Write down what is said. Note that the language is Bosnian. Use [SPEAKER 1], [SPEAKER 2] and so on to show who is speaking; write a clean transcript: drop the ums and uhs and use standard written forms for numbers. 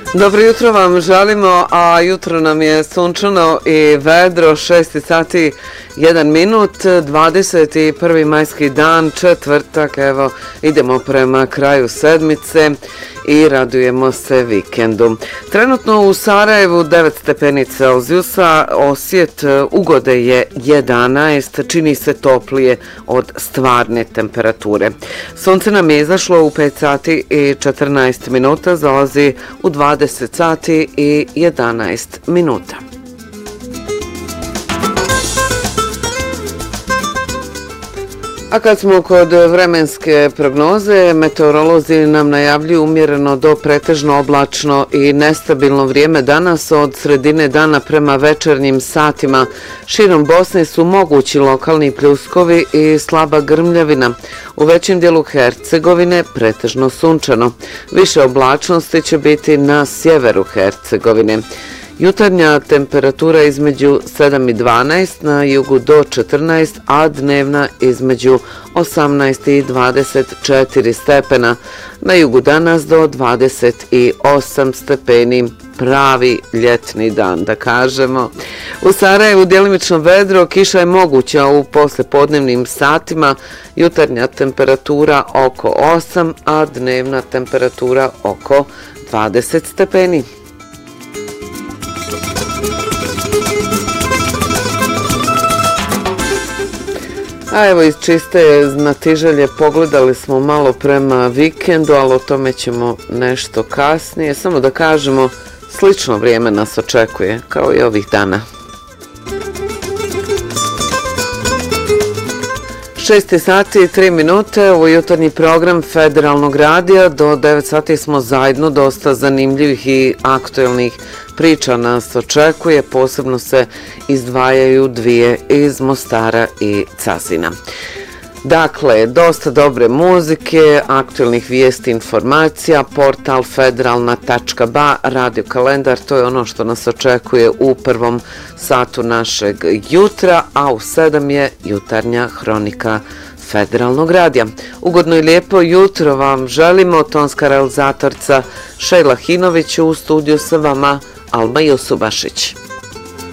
[SPEAKER 1] Dobro jutro vam želimo, a jutro nam je sunčano i vedro, 6 sati 1 minut, 21. majski dan, četvrtak, evo idemo prema kraju sedmice i radujemo se vikendu. Trenutno u Sarajevu 9 stepeni Celzijusa, osjet ugode je 11, čini se toplije od stvarne temperature. Sunce nam je izašlo u 5 sati i 14 minuta, zalazi u 20 sati i 11 minuta. A kad smo kod vremenske prognoze, meteorolozi nam najavljuju umjereno do pretežno oblačno i nestabilno vrijeme danas. Od sredine dana prema večernjim satima širom Bosne su mogući lokalni pljuskovi i slaba grmljavina. U većem dijelu Hercegovine pretežno sunčano. Više oblačnosti će biti na sjeveru Hercegovine. Jutarnja temperatura između 7 i 12, na jugu do 14, a dnevna između 18 i 24 stepena. Na jugu danas do 28 stepeni, pravi ljetni dan, da kažemo. U Sarajevu djelimično vedro, kiša je moguća u poslijepodnevnim satima, jutarnja temperatura oko 8, a dnevna temperatura oko 20 stepeni. A evo iz čiste znatiželje pogledali smo malo prema vikendu, ali o tome ćemo nešto kasnije. Samo da kažemo, slično vrijeme nas očekuje, kao i ovih dana. 6 sati i 3 minute, ovo je jutarnji program Federalnog radija. Do 9 sati smo zajedno, dosta zanimljivih i aktuelnih priča nas očekuje, posebno se izdvajaju dvije iz Mostara i Cazina. Dakle, dosta dobre muzike, aktuelnih vijesti, informacija, portal federalna.ba, radio kalendar, to je ono što nas očekuje u prvom satu našeg jutra, a u 7 je jutarnja hronika Federalnog radija. Ugodno i lijepo jutro vam želimo, tonska realizatorca Šejla Hinović, u studiju sa vama Alma Josubašić.